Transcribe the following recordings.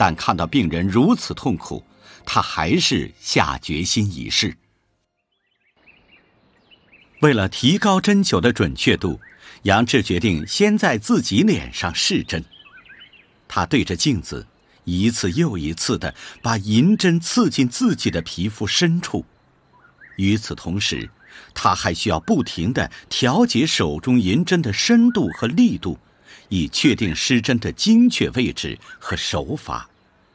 但看到病人如此痛苦，他还是下决心一试。为了提高针灸的准确度，杨志决定先在自己脸上试针。他对着镜子一次又一次地把银针刺进自己的皮肤深处。与此同时，他还需要不停地调节手中银针的深度和力度，以确定施针的精确位置和手法。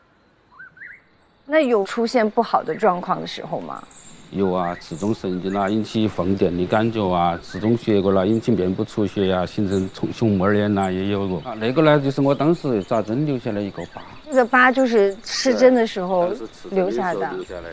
那有出现不好的状况的时候吗？ 有啊，刺中神经引起放电的感觉啊，刺中血管引起面部出血啊，形成熊猫脸也有过。那个呢，就是我当时扎针留下来一个疤。 这个疤就是施针的时候留下的。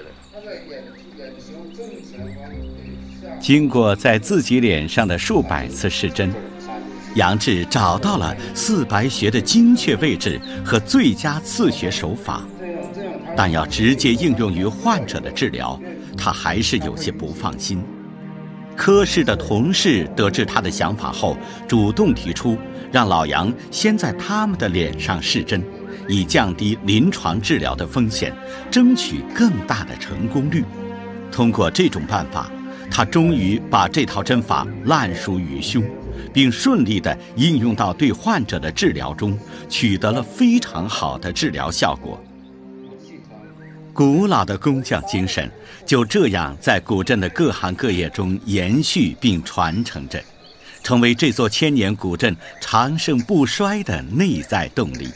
经过在自己脸上的数百次施针，杨志找到了四白穴的精确位置和最佳刺穴手法，但要直接应用于患者的治疗，他还是有些不放心。科室的同事得知他的想法后，主动提出让老杨先在他们的脸上试针，以降低临床治疗的风险，争取更大的成功率。通过这种办法，他终于把这套针法烂熟于胸，并顺利地应用到对患者的治疗中，取得了非常好的治疗效果。古老的工匠精神就这样在古镇的各行各业中延续并传承着，成为这座千年古镇长盛不衰的内在动力。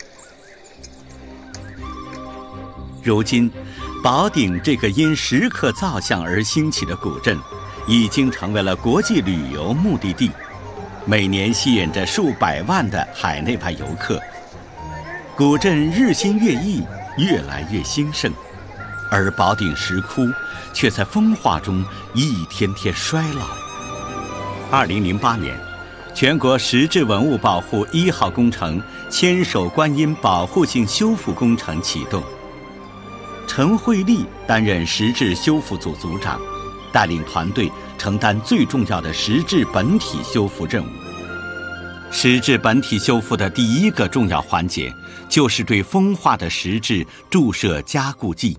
如今，宝鼎这个因石刻造像而兴起的古镇，已经成为了国际旅游目的地，每年吸引着数百万的海内外游客。古镇日新月异，越来越兴盛，而宝鼎石窟却在风化中一天天衰老。2008年，全国石质文物保护1号工程千手观音保护性修复工程启动。陈慧丽担任石质修复组组长，带领团队承担最重要的石质本体修复任务。石质本体修复的第一个重要环节，就是对风化的石质注射加固剂。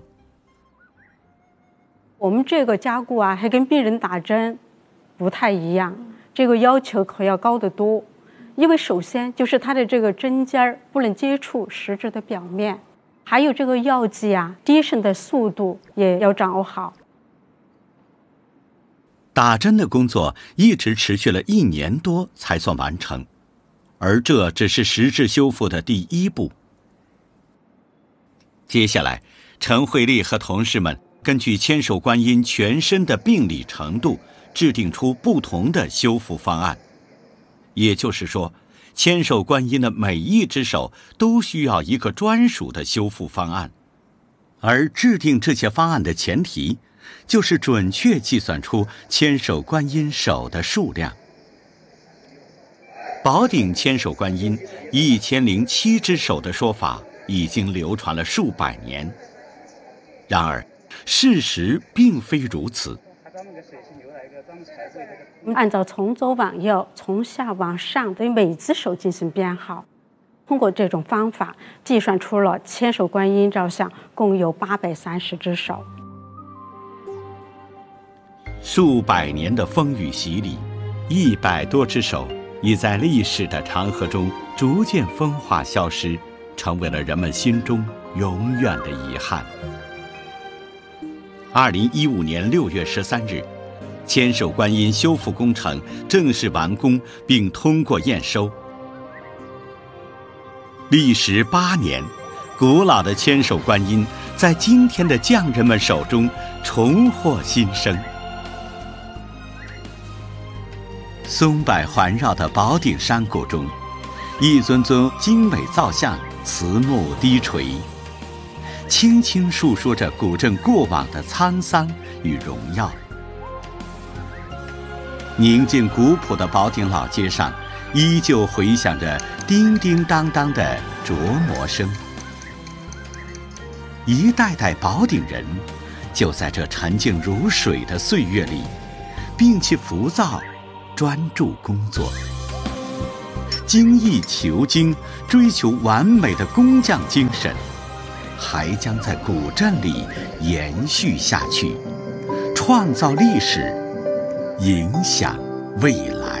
我们这个加固啊，还跟病人打针不太一样，这个要求可要高得多。因为首先就是它的这个针尖儿不能接触石质的表面，还有这个药剂啊，滴渗的速度也要掌握好。 打针的工作一直持续了1年多才算完成，而这只是石质修复的第一步。接下来，陈慧丽和同事们根据千手观音全身的病理程度，制定出不同的修复方案。也就是说，千手观音的每一只手都需要一个专属的修复方案，而制定这些方案的前提，就是准确计算出千手观音手的数量。宝鼎千手观音1007只手的说法已经流传了数百年，然而事实并非如此。 按照从左往右、从下往上对每只手进行编号，通过这种方法计算出了千手观音照相共有830只手。 数百年的风雨洗礼，100多只手已在历史的长河中逐渐风化消失，成为了人们心中永远的遗憾。2015年6月13日，千手观音修复工程正式完工并通过验收。历时8年，古老的千手观音在今天的匠人们手中重获新生。松柏环绕的宝鼎山谷中，一尊尊精美造像慈目低垂，轻轻述说着古镇过往的沧桑与荣耀。宁静古朴的宝鼎老街上，依旧回响着叮叮当当的琢磨声。一代代宝鼎人就在这沉静如水的岁月里，摒弃浮躁，专注工作，精益求精，追求完美的工匠精神， 还将在古镇里延续下去，创造历史，影响未来。